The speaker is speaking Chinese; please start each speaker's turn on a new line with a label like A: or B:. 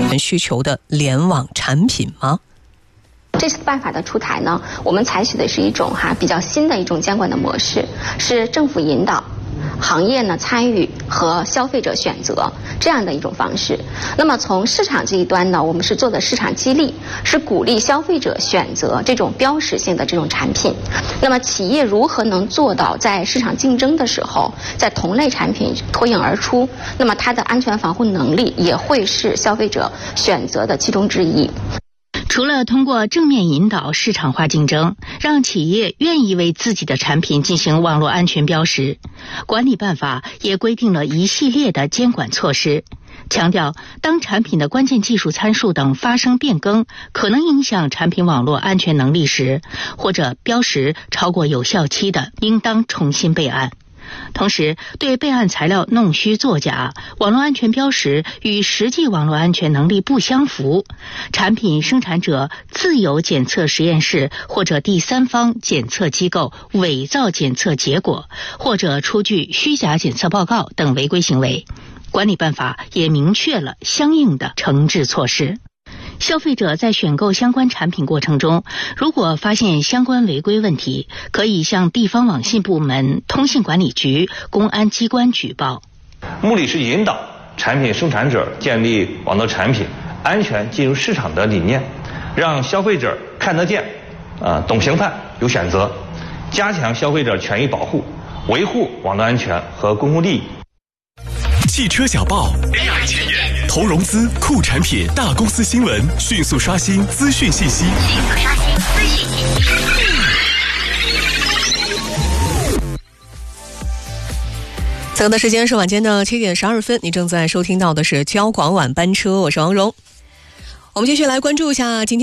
A: 需求的联网产品吗？
B: 这次办法的出台呢，我们采取的是一种比较新的一种监管的模式，是政府引导，行业呢参与和消费者选择这样的一种方式。那么从市场这一端呢，我们是做的市场激励，是鼓励消费者选择这种标识性的这种产品。那么企业如何能做到在市场竞争的时候，在同类产品脱颖而出？那么它的安全防护能力也会是消费者选择的其中之一。
C: 除了通过正面引导市场化竞争，让企业愿意为自己的产品进行网络安全标识，管理办法也规定了一系列的监管措施，强调当产品的关键技术参数等发生变更，可能影响产品网络安全能力时，或者标识超过有效期的，应当重新备案。同时，对备案材料弄虚作假、网络安全标识与实际网络安全能力不相符，产品生产者自有检测实验室或者第三方检测机构伪造检测结果，或者出具虚假检测报告等违规行为，管理办法也明确了相应的惩治措施。消费者在选购相关产品过程中，如果发现相关违规问题，可以向地方网信部门、通信管理局、公安机关举报。
D: 目的是引导产品生产者建立网络产品安全进入市场的理念，让消费者看得见，懂评判，有选择，加强消费者权益保护，维护网络安全和公共利益。
E: 汽车小报 AI 前沿，投融资、酷产品、大公司新闻，迅速刷新资讯信息。
A: 此刻的时间是晚间的7点12分，你正在收听到的是交广晚班车，我是王蓉。我们继续来关注一下今天